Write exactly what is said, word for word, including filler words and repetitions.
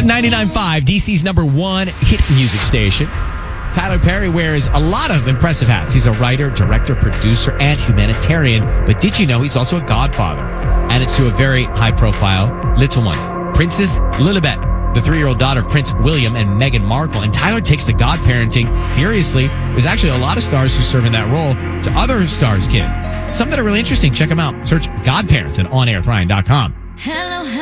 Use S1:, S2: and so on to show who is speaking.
S1: Hot ninety-nine point five, D C's number one hit music station. Tyler Perry wears a lot of impressive hats. He's a writer, director, producer, and humanitarian. But did you know he's also a godfather? And it's to a very high-profile little one, Princess Lilibet, the three-year-old daughter of Prince William and Meghan Markle. And Tyler takes the godparenting seriously. There's actually a lot of stars who serve in that role to other stars' kids. Some that are really interesting. Check them out. Search Godparents at on air with ryan dot com.
S2: Hello, hello.